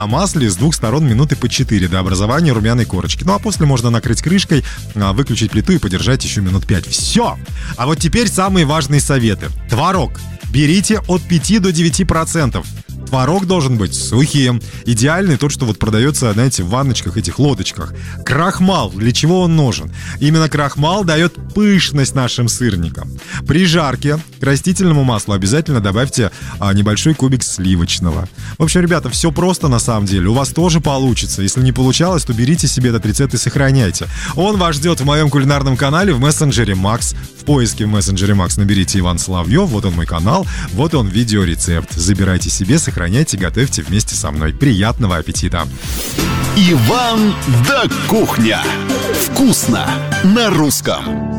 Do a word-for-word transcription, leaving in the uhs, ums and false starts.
на масле с двух сторон минуты по четыре до образования румяной корочки. Ну а после можно накрыть крышкой, выключить плиту и подержать еще минут пять. Все! А вот теперь самые важные советы. Творог. Берите от пяти до девяти процентов. Творог должен быть сухим. Идеальный тот, что вот продается, знаете, в ванночках, этих лодочках. Крахмал. Для чего он нужен? Именно крахмал дает пышность нашим сырникам. При жарке к растительному маслу обязательно добавьте а, небольшой кубик сливочного. В общем, ребята, все просто на самом деле. У вас тоже получится. Если не получалось, то берите себе этот рецепт и сохраняйте. Он вас ждет в моем кулинарном канале в мессенджере Макс. В поиске в мессенджере Макс наберите Иван Соловьев. Вот он мой канал. Вот он видеорецепт. Забирайте себе, сохраняйте, готовьте вместе со мной. Приятного аппетита! Иван да Кухня. Вкусно на русском.